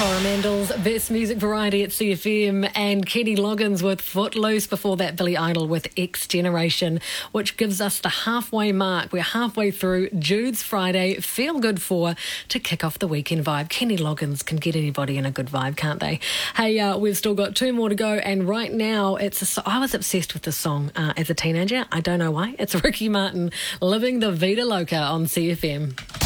Coromandel's Best Music Variety at CFM, and Kenny Loggins with Footloose. Before that, Billy Idol with X Generation, which gives us the halfway mark. We're halfway through Jude's Friday Feel Good 4 to kick off the weekend vibe. Kenny Loggins can get anybody in a good vibe, can't they? Hey, we've still got 2 more to go, and right now I was obsessed with this song as a teenager. I don't know why. It's Ricky Martin, Living the Vida Loca on CFM.